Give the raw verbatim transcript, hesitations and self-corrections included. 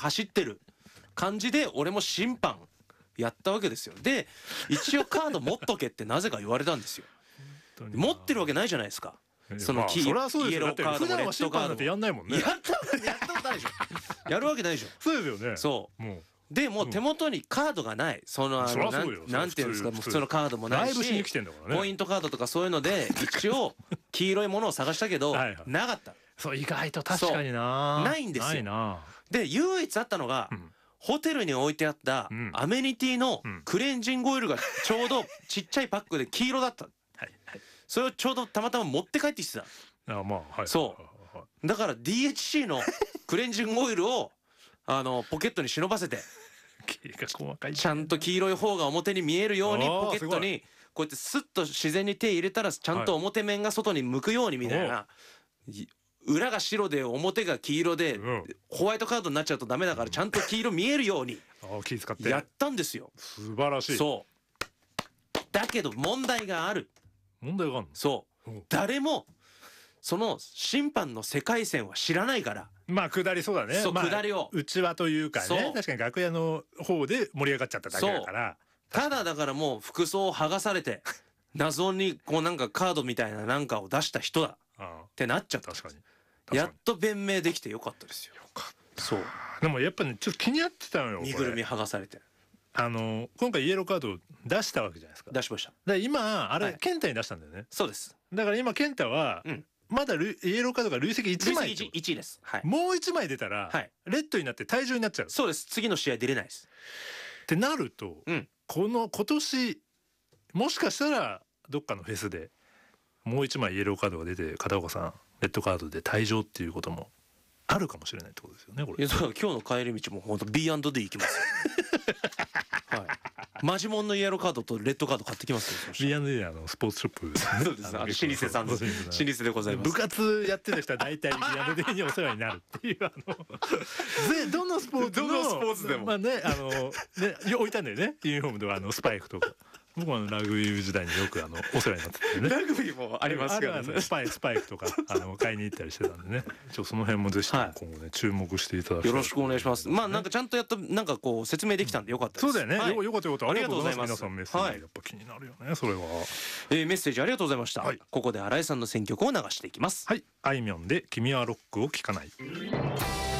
走ってる感じで俺も審判やったわけですよ。で一応カード持っとけってなぜか言われたんですよ。持ってるわけないじゃないですか。そのキー、 まあ、そイエローカードもレッドカードも。 普段は審判なんてやんないもんね。 やったやったことないでしょ。やるわけないでしょ。 そうですよね。 そうもうでもう手元にカードがない、そのあのなんなんていうんですか、もう普通のカードもないし、 ライブしに来てんだからね、 ポイントカードとかそういうので一応黄色いものを探したけどはい、はい、 なかった。 そう意外と確かになないんですよ。 ないな。 で唯一あったのが、うん、ホテルに置いてあったアメニティのクレンジングオイルがちょうどちっちゃいパックで黄色だった。はいはい、それをちょうどたまたま持って帰ってきてた。 あ、まあはい、 そうだから ディーエイチシー のクレンジングオイルをあのポケットに忍ばせてちゃんと黄色い方が表に見えるようにポケットにこうやってスッと自然に手入れたらちゃんと表面が外に向くようにみたいな、裏が白で表が黄色でホワイトカードになっちゃうとダメだからちゃんと黄色見えるようにやったんですよ。 素晴らしい。 そうだけど問題がある。 問題があるの？ そう誰もその審判の世界線は知らないから。 まあ下りそうだね。 そう、まあ、下りを内輪というかね、確かに楽屋の方で盛り上がっちゃっただけだから。 ただだからもう服装を剥がされて謎にこうなんかカードみたいななんかを出した人だってなっちゃった。 確かにやっと弁明できてよかったですよ。よかった。 そうでもやっぱねちょっと気になってたのよ。 身ぐるみ剥がされてあの今回イエローカードを出したわけじゃないですか。 出しました。 で今あれ、はい、健太に出したんだよね。 そうです。 だから今健太は、うん、まだイエローカードが累積いちまい。 累積いちです、はい、 もういちまい出たら、はい、レッドになって退場になっちゃう。 そうです。次の試合出れないです。 ってなると、うん、この今年もしかしたらどっかのフェスでもういちまいイエローカードが出て片岡さんレッドカードで退場っていうこともあるかもしれないってことですよね。これ。 いやだから今日の帰り道も本当 ビーアンドディー 行きますよ。はい。マジモンのイエローカードとレッドカード買ってきますよ。 ビーアンドディー あのスポーツショップ、ね、 そうです。あの老舗さんの老舗でございます。 部活やってた人は大体 ビーアンドディー にお世話になるっていうあのでどのスポーツのどのスポーツでもまあねあのね置いたんだよねユニフォームとかあのスパイクとか。僕はラグビー時代によくあのお世話になっててね。 ラグビーもありますからね。 スパイスパイクとかあの買いに行ったりしてたんでね。ちょその辺もぜひ今後ね注目していただきたい。 よろしくお願いします。まあなんかちゃんとやったなんかこう説明できたんでよかったです。 そうだよね。よよかったよかった。 ありがとうございます。 皆さんメッセージやっぱ気になるよねそれは。 えメッセージありがとうございました。ここで新井さんの選曲を流していきます。 はい。あいみょんで君はロックを聴かない。